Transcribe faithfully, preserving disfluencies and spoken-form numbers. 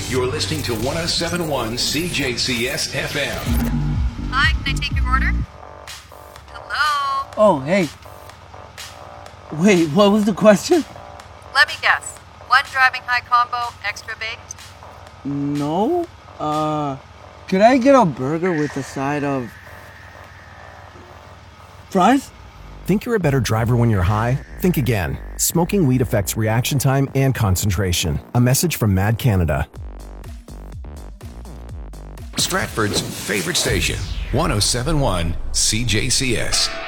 You're listening to one oh seven point one C J C S F M. Hi, can I take your order? Hello? Oh, hey. Wait, what was the question? Let me guess. One driving high combo, extra baked? No. Uh, could I get a burger with a side of fries? Think you're a better driver when you're high? Think again. Smoking weed affects reaction time and concentration. A message from Mad Canada. Stratford's favorite station, one oh seven point one C J C S.